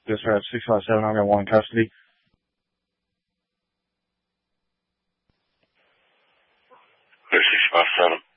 Dispatch 657, I've got one in custody. Clear 657.